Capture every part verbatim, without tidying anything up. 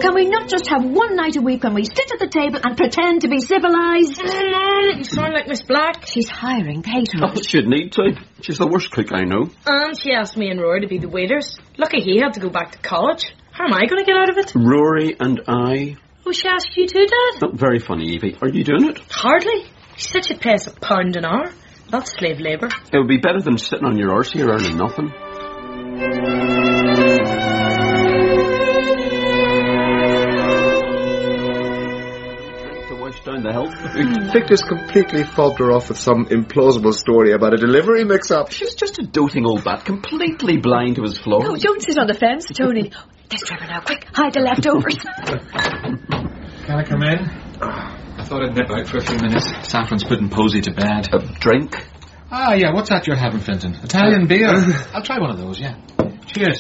Can we not just have one night a week when we sit at the table and pretend to be civilised? Mm, you sound like Miss Black. She's hiring caterers. Oh, she'd need to. She's the worst cook I know. And she asked me and Rory to be the waiters. Lucky he had to go back to college. How am I going to get out of it? Rory and I... Oh, she asked you too, Dad? Not very funny, Evie. Are you doing it? Hardly. She said she'd pay us a pound an hour. That's slave labour. It would be better than sitting on your arse here earning nothing. To wash down the health food. Victor's completely fobbed her off with some implausible story about a delivery mix-up. She's just a doting old bat, completely blind to his flaws. No, don't sit on the fence, Tony. There's Trevor now. Quick, hide the leftovers. Can I come in? I thought I'd nip out for a few minutes. Saffron's putting Posey to bed. A drink? Ah, yeah, what's that you're having, Finton? Italian beer? I'll try one of those, yeah. Cheers.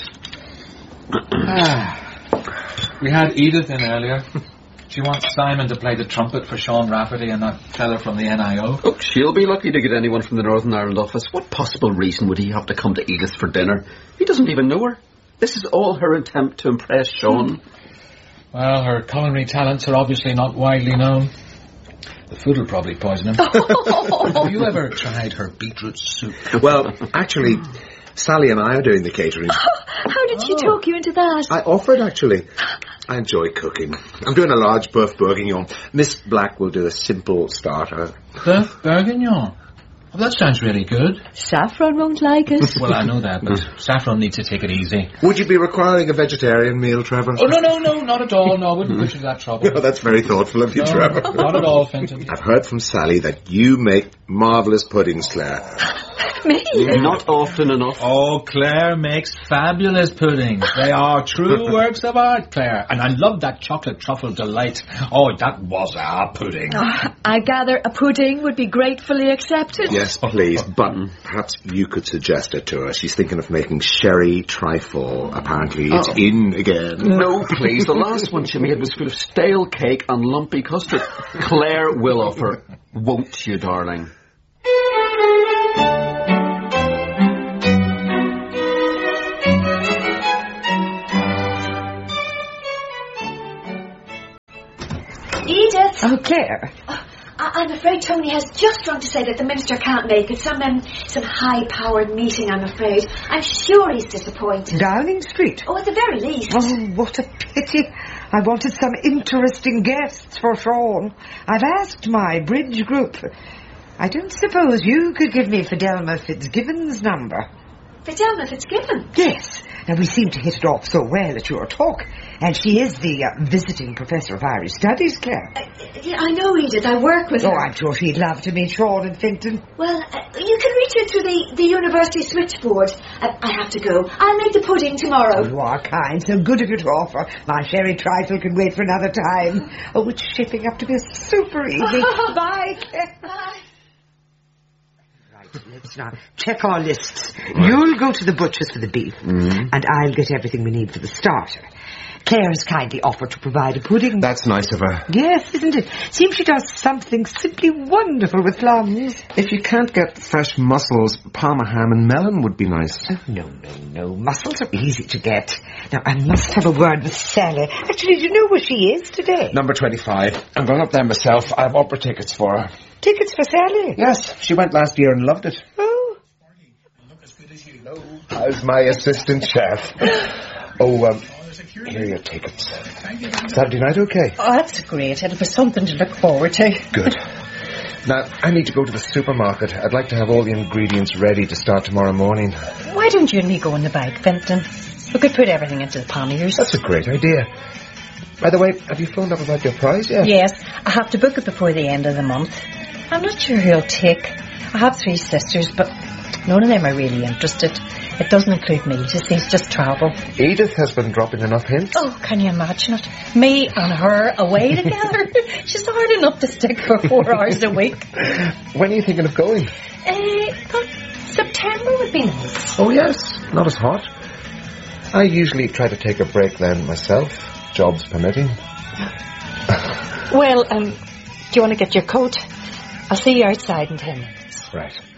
ah, we had Edith in earlier. She wants Simon to play the trumpet for Sean Rafferty and that fella from the N I O. Oh, she'll be lucky to get anyone from the Northern Ireland office. What possible reason would he have to come to Edith for dinner? He doesn't even know her. This is all her attempt to impress Sean. Well, her culinary talents are obviously not widely known. The food will probably poison him. Have you ever tried her beetroot soup? Well, actually, Sally and I are doing the catering. Oh, how did she Oh. talk you into that? I offered, actually. I enjoy cooking. I'm doing a large boeuf bourguignon. Miss Black will do a simple starter. Boeuf bourguignon? Oh, that sounds really good. Saffron won't like it. Well, I know that, but Saffron needs to take it easy. Would you be requiring a vegetarian meal, Trevor? Oh, no, no, no, not at all. No, I wouldn't push you to that trouble. Oh, that's very thoughtful of you, No, Trevor. not at all, Finton. I've heard from Sally that you make marvellous puddings, Claire. Me? Not often enough. Oh, Claire makes fabulous puddings. They are true works of art, Claire. And I love that chocolate truffle delight. Oh, that was a pudding. Oh, I gather a pudding would be gratefully accepted. Yes, please, but perhaps you could suggest it to her. She's thinking of making sherry trifle. Apparently it's Oh. in again. No, please. The last one she made was full of stale cake and lumpy custard. Claire will offer. Won't you, darling? Edith! Oh, Claire. I- I'm afraid Tony has just run to say that the minister can't make it. Some um, some high-powered meeting, I'm afraid. I'm sure he's disappointed. Downing Street. Oh, at the very least. Oh, what a pity. I wanted some interesting guests for Sean. I've asked my bridge group. I don't suppose you could give me Fidelma Fitzgibbon's number. Fidelma Fitzgibbon? Yes. Now, we seem to hit it off so well at your talk. And she is the uh, visiting professor of Irish Studies, Claire. Uh, yeah, I know, Edith. I work with Oh, her. I'm sure she'd love to meet Sean and Finton. Well, uh, you can reach her through the, the university switchboard. Uh, I have to go. I'll make the pudding tomorrow. You are kind. So good of you to offer. My sherry trifle can wait for another time. Oh, it's shaping up to be super easy. Bye, Claire. Bye. Right, let's now check our lists. You'll go to the butcher's for the beef, Mm-hmm. and I'll get everything we need for the starter. Claire has kindly offered to provide a pudding. That's nice of her. Yes, isn't it? Seems she does something simply wonderful with plums. If you can't get fresh mussels, parma ham and melon would be nice. Oh, no, no, no. Mussels are easy to get. Now, I must have a word with Sally. Actually, do you know where she is today? Number twenty-five. I'm going up there myself. I have opera tickets for her. Tickets for Sally? Yes, she went last year and loved it. Oh. How's my assistant chef? Oh, um, here are your tickets. Saturday night okay? Oh, that's great. It'll be something to look forward to. Good. Now, I need to go to the supermarket. I'd like to have all the ingredients ready to start tomorrow morning. Why don't you and me go on the bike, Finton? We could put everything into the panniers. That's a great idea. By the way, have you phoned up about your prize yet? Yes, I have to book it before the end of the month. I'm not sure who I'll take. I have three sisters, but none of them are really interested. It doesn't include me. Just it's just travel. Edith has been dropping enough hints. Oh, can you imagine it? Me and her away together. She's hard enough to stick for four hours a week. When are you thinking of going? Uh, thought September would be nice. Oh, yes. Not as hot. I usually try to take a break then myself, jobs permitting. Well, um, do you want to get your coat? I'll see you outside in ten minutes. Right.